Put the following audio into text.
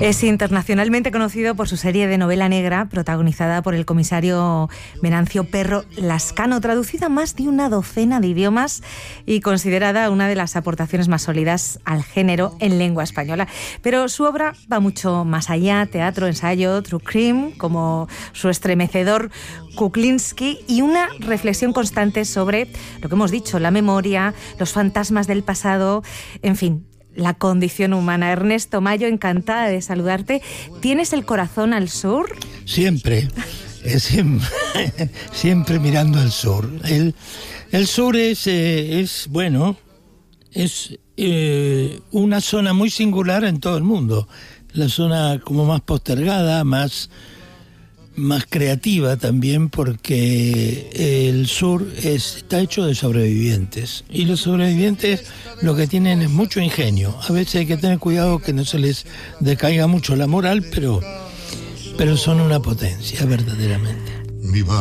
Es internacionalmente conocido por su serie de novela negra, protagonizada por el comisario Venancio Perro Lascano, traducida a más de una docena de idiomas y considerada una de las aportaciones más sólidas al género en lengua española. Pero su obra va mucho más allá: teatro, ensayo, true crime, como su estremecedor Kuklinski, y una reflexión constante sobre lo que hemos dicho, la memoria, los fantasmas del pasado, en fin, la condición humana. Ernesto Mayo, encantada de saludarte. ¿Tienes el corazón al sur? Siempre, siempre mirando al sur. El sur es una zona muy singular en todo el mundo. La zona como más postergada, más creativa también, porque el sur está hecho de sobrevivientes, y los sobrevivientes lo que tienen es mucho ingenio. A veces hay que tener cuidado que no se les decaiga mucho la moral, pero son una potencia verdaderamente.